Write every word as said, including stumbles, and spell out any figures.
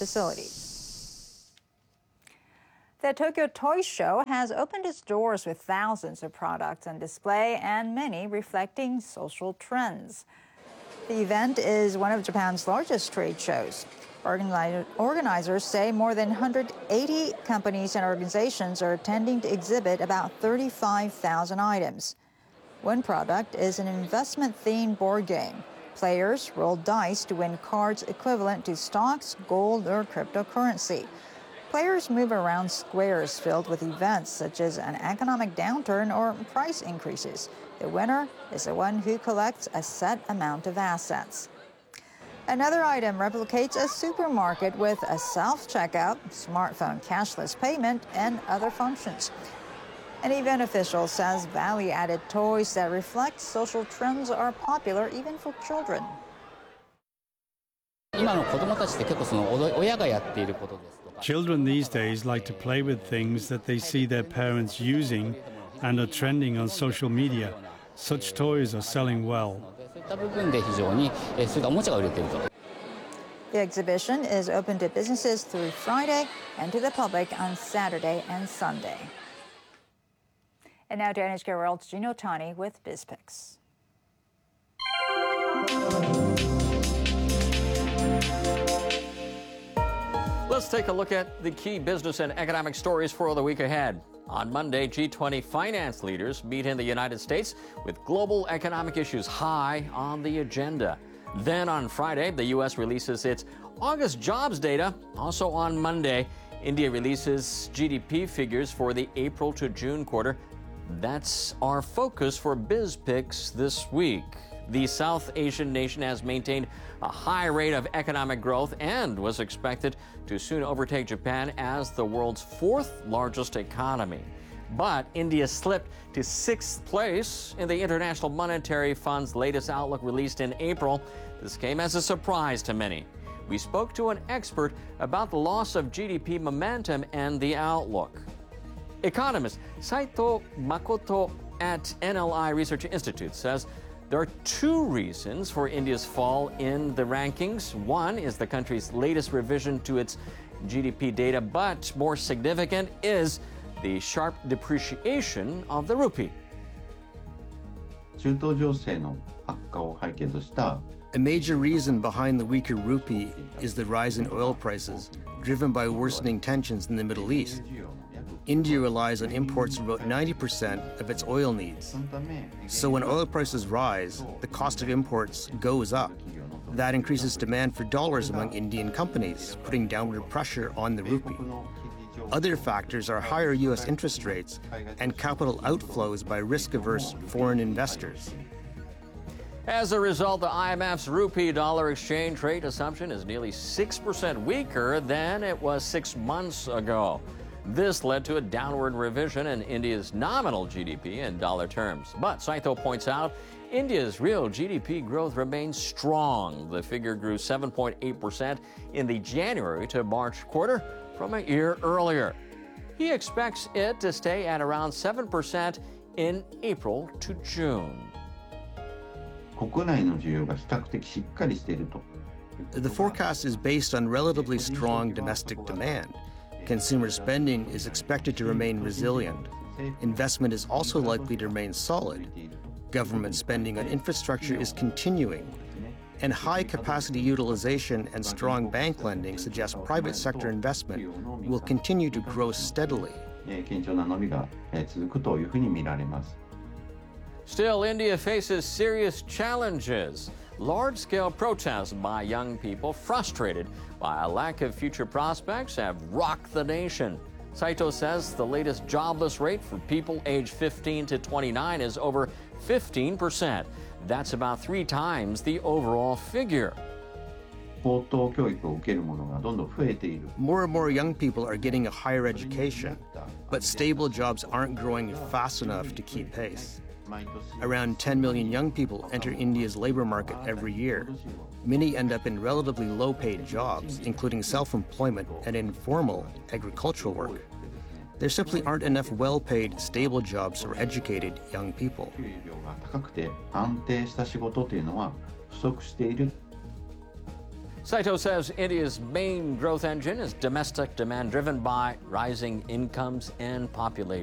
facilities. The Tokyo Toy Show has opened its doors with thousands of products on display and many reflecting social trends. The event is one of Japan's largest trade shows. Organi- organizers say more than one hundred eighty companies and organizations are attending to exhibit about thirty-five thousand items. One product is an investment-themed board game. Players roll dice to win cards equivalent to stocks, gold, or cryptocurrency. Players move around squares filled with events such as an economic downturn or price increases. The winner is the one who collects a set amount of assets. Another item replicates a supermarket with a self-checkout, smartphone cashless payment, and other functions. An event official says value-added toys that reflect social trends are popular even for children. Children these days like to play with things that they see their parents using and are trending on social media. Such toys are selling well. The exhibition is open to businesses through Friday and to the public on Saturday and Sunday. And now to N H K World's Gino Tani with BizPix. Let's take a look at the key business and economic stories for the week ahead. On Monday, G twenty finance leaders meet in the United States with global economic issues high on the agenda. Then on Friday, the U S releases its August jobs data. Also on Monday, India releases G D P figures for the April to June quarter. That's our focus for BizPix this week. The South Asian nation has maintained a high rate of economic growth and was expected to soon overtake Japan as the world's fourth largest economy. But India slipped to sixth place in the International Monetary Fund's latest outlook released in April. This came as a surprise to many. We spoke to an expert about the loss of G D P momentum and the outlook. Economist Saito Makoto at N L I Research Institute says there are two reasons for India's fall in the rankings. One is the country's latest revision to its G D P data, but more significant is the sharp depreciation of the rupee. A major reason behind the weaker rupee is the rise in oil prices, driven by worsening tensions in the Middle East. India relies on imports for about ninety percent of its oil needs. So when oil prices rise, the cost of imports goes up. That increases demand for dollars among Indian companies, putting downward pressure on the rupee. Other factors are higher U S interest rates and capital outflows by risk-averse foreign investors. As a result, the I M F's rupee-dollar exchange rate assumption is nearly six percent weaker than it was six months ago. This led to a downward revision in India's nominal G D P in dollar terms. But Saito points out India's real G D P growth remains strong. The figure grew seven point eight percent in the January to March quarter from a year earlier. He expects it to stay at around seven percent in April to June. The forecast is based on relatively strong domestic demand. Consumer spending is expected to remain resilient. Investment is also likely to remain solid. Government spending on infrastructure is continuing. And high capacity utilization and strong bank lending suggest private sector investment will continue to grow steadily. Still, India faces serious challenges. Large-scale protests by young people frustrated by a lack of future prospects have rocked the nation. Saito says the latest jobless rate for people aged fifteen to twenty-nine is over fifteen percent. That's about three times the overall figure. More and more young people are getting a higher education, but stable jobs aren't growing fast enough to keep pace. Around ten million young people enter India's labor market every year. Many end up in relatively low-paid jobs, including self-employment and informal agricultural work. There simply aren't enough well-paid, stable jobs for educated young people. Saito says India's main growth engine is domestic demand driven by rising incomes and population.